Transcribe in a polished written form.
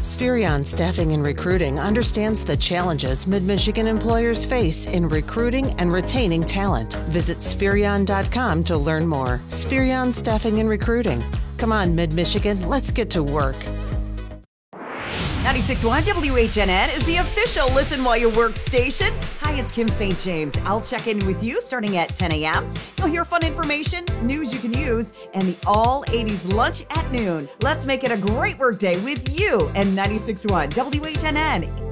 Spherion Staffing and Recruiting understands the challenges Mid-Michigan employers face in recruiting and retaining talent. Visit Spherion.com to learn more. Spherion Staffing and Recruiting. Come on, Mid-Michigan, let's get to work. 96.1 WHNN is the official Listen While You Work station. Hi, it's Kim St. James. I'll check in with you starting at 10 a.m. You'll hear fun information, news you can use, and the all-80s lunch at noon. Let's make it a great work day with you and 96.1 WHNN.